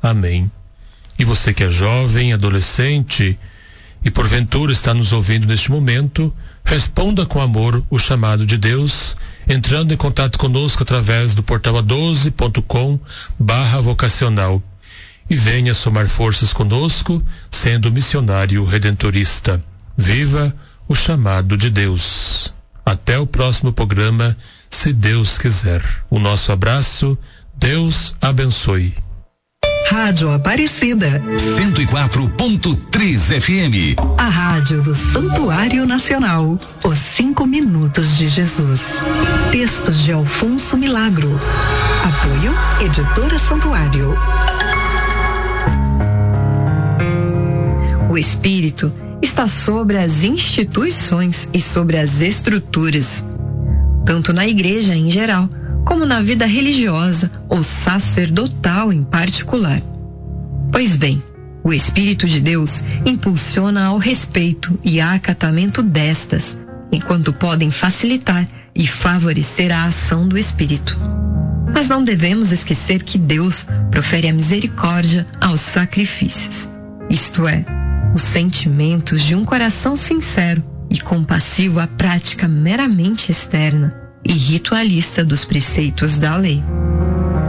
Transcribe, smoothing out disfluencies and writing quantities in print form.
Amém. E você que é jovem, adolescente e porventura está nos ouvindo neste momento, responda com amor o chamado de Deus, entrando em contato conosco através do portal a12.com/vocacional e venha somar forças conosco, sendo missionário redentorista. Viva o chamado de Deus. Até o próximo programa, se Deus quiser. O nosso abraço, Deus abençoe. Rádio Aparecida 104.3 FM. A rádio do Santuário Nacional. Os 5 minutos de Jesus. Textos de Alfonso Milagro. Apoio Editora Santuário. O Espírito está sobre as instituições e sobre as estruturas, tanto na igreja em geral, como na vida religiosa ou sacerdotal em particular. Pois bem, o Espírito de Deus impulsiona ao respeito e acatamento destas, enquanto podem facilitar e favorecer a ação do Espírito. Mas não devemos esquecer que Deus profere a misericórdia aos sacrifícios, isto é, os sentimentos de um coração sincero e compassivo à prática meramente externa e ritualista dos preceitos da lei.